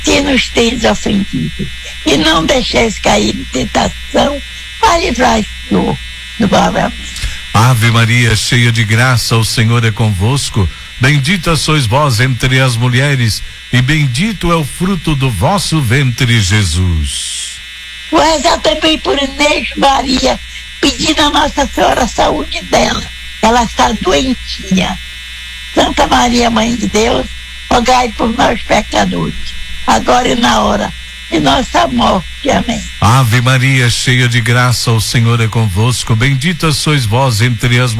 que nos tens ofendido, e não deixeis cair em tentação, mas livrai, Senhor, do mal. Amém. Ave Maria, cheia de graça, o Senhor é convosco. Bendita sois vós entre as mulheres, e bendito é o fruto do vosso ventre, Jesus. Vou rezar também por Inês Maria, pedindo a Nossa Senhora a saúde dela. Ela está doentinha. Santa Maria, Mãe de Deus, rogai por nós pecadores, agora e na hora de nossa morte. Amém. Ave Maria, cheia de graça, o Senhor é convosco. Bendita sois vós entre as